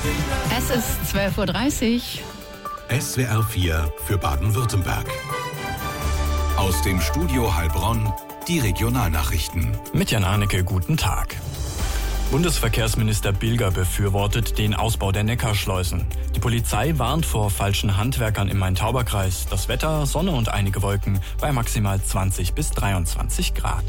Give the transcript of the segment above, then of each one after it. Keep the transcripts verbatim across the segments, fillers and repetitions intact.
Es ist zwölf Uhr dreißig. S W R vier für Baden-Württemberg. Aus dem Studio Heilbronn die Regionalnachrichten. Mit Jan Arnecke, guten Tag. Bundesverkehrsminister Bilger befürwortet den Ausbau der Neckarschleusen. Die Polizei warnt vor falschen Handwerkern im Main-Tauber-Kreis. Das Wetter, Sonne und einige Wolken bei maximal zwanzig bis dreiundzwanzig Grad.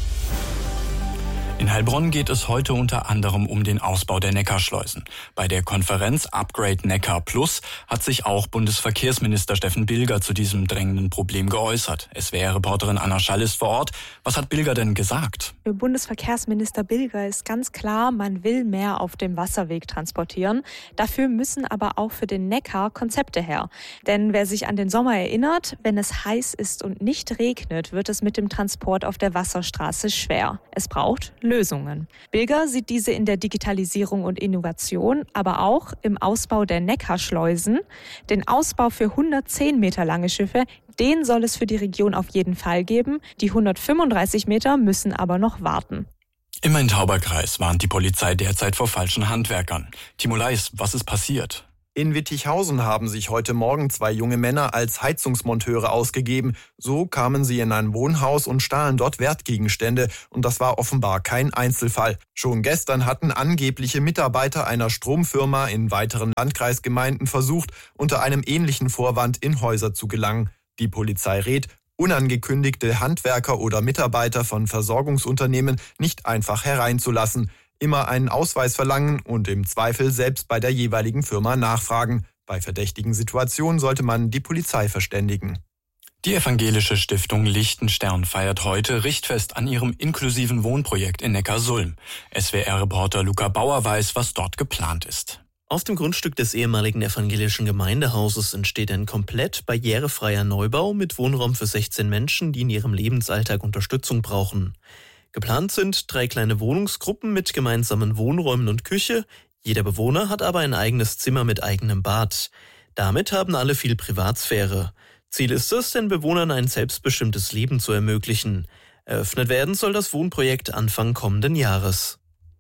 In Heilbronn geht es heute unter anderem um den Ausbau der Neckarschleusen. Bei der Konferenz Upgrade Neckar Plus hat sich auch Bundesverkehrsminister Steffen Bilger zu diesem drängenden Problem geäußert. S W R-Reporterin Anna Schall ist vor Ort. Was hat Bilger denn gesagt? Für Bundesverkehrsminister Bilger ist ganz klar, man will mehr auf dem Wasserweg transportieren. Dafür müssen aber auch für den Neckar Konzepte her. Denn wer sich an den Sommer erinnert, wenn es heiß ist und nicht regnet, wird es mit dem Transport auf der Wasserstraße schwer. Es braucht Lösungen. Bilger sieht diese in der Digitalisierung und Innovation, aber auch im Ausbau der Neckarschleusen. Den Ausbau für hundertzehn Meter lange Schiffe, den soll es für die Region auf jeden Fall geben. Die hundertfünfunddreißig Meter müssen aber noch warten. Im Main-Tauber-Kreis warnt die Polizei derzeit vor falschen Handwerkern. Timo Leis, was ist passiert? In Wittichhausen haben sich heute Morgen zwei junge Männer als Heizungsmonteure ausgegeben. So kamen sie in ein Wohnhaus und stahlen dort Wertgegenstände. Und das war offenbar kein Einzelfall. Schon gestern hatten angebliche Mitarbeiter einer Stromfirma in weiteren Landkreisgemeinden versucht, unter einem ähnlichen Vorwand in Häuser zu gelangen. Die Polizei rät, unangekündigte Handwerker oder Mitarbeiter von Versorgungsunternehmen nicht einfach hereinzulassen. Immer einen Ausweis verlangen und im Zweifel selbst bei der jeweiligen Firma nachfragen. Bei verdächtigen Situationen sollte man die Polizei verständigen. Die evangelische Stiftung Lichtenstern feiert heute Richtfest an ihrem inklusiven Wohnprojekt in Neckarsulm. S W R-Reporter Luca Bauer weiß, was dort geplant ist. Auf dem Grundstück des ehemaligen evangelischen Gemeindehauses entsteht ein komplett barrierefreier Neubau mit Wohnraum für sechzehn Menschen, die in ihrem Lebensalltag Unterstützung brauchen. Geplant sind drei kleine Wohnungsgruppen mit gemeinsamen Wohnräumen und Küche. Jeder Bewohner hat aber ein eigenes Zimmer mit eigenem Bad. Damit haben alle viel Privatsphäre. Ziel ist es, den Bewohnern ein selbstbestimmtes Leben zu ermöglichen. Eröffnet werden soll das Wohnprojekt Anfang kommenden Jahres.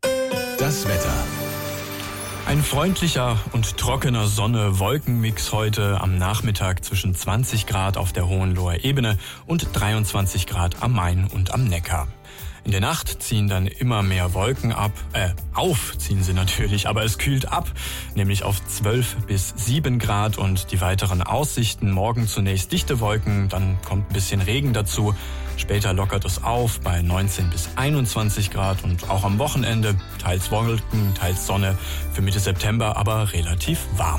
Das Wetter. Ein freundlicher und trockener Sonne-Wolkenmix heute am Nachmittag zwischen zwanzig Grad auf der Hohenloher Ebene und dreiundzwanzig Grad am Main und am Neckar. In der Nacht ziehen dann immer mehr Wolken ab, äh, auf ziehen sie natürlich, aber es kühlt ab, nämlich auf zwölf bis sieben Grad und die weiteren Aussichten, morgen zunächst dichte Wolken, dann kommt ein bisschen Regen dazu, später lockert es auf bei neunzehn bis einundzwanzig Grad und auch am Wochenende teils Wolken, teils Sonne, für Mitte September aber relativ warm.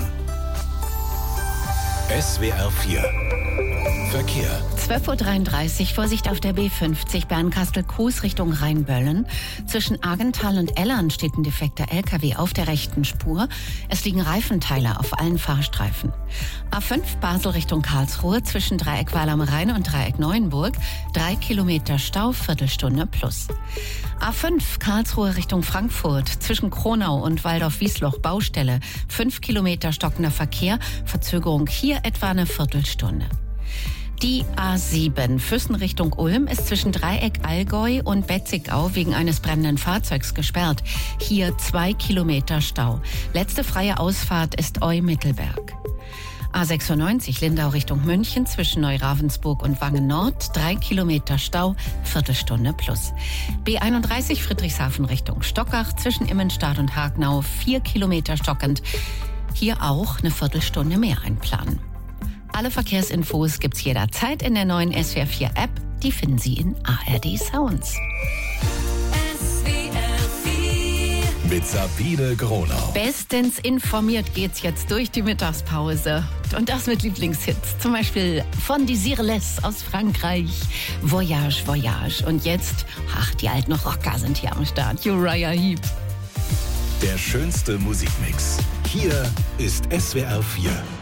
S W R vier Verkehr. zwölf Uhr dreiunddreißig, Vorsicht auf der B fünfzig Bernkastel-Kues Richtung Rheinböllen. Zwischen Argenthal und Ellern steht ein defekter L K W auf der rechten Spur. Es liegen Reifenteile auf allen Fahrstreifen. A fünf Basel Richtung Karlsruhe zwischen Dreieck Weil am Rhein und Dreieck Neuenburg. Drei Kilometer Stau, Viertelstunde plus. A fünf Karlsruhe Richtung Frankfurt zwischen Kronau und Waldorf-Wiesloch Baustelle. Fünf Kilometer stockender Verkehr, Verzögerung hier etwa eine Viertelstunde. Die A sieben Füssen Richtung Ulm ist zwischen Dreieck Allgäu und Betzigau wegen eines brennenden Fahrzeugs gesperrt. Hier zwei Kilometer Stau. Letzte freie Ausfahrt ist Eu-Mittelberg. A sechsundneunzig Lindau Richtung München zwischen Neuravensburg und Wangen Nord. Drei Kilometer Stau, Viertelstunde plus. B einunddreißig Friedrichshafen Richtung Stockach zwischen Immenstadt und Hagnau. Vier Kilometer stockend. Hier auch eine Viertelstunde mehr einplanen. Alle Verkehrsinfos gibt's jederzeit in der neuen S W R vier App. Die finden Sie in A R D Sounds. S W R vier mit Sabine Gronau. Bestens informiert geht's jetzt durch die Mittagspause. Und das mit Lieblingshits. Zum Beispiel von Desireless aus Frankreich. Voyage, Voyage. Und jetzt, ach, die alten Rocker sind hier am Start. Uriah Heep. Der schönste Musikmix. Hier ist S W R vier.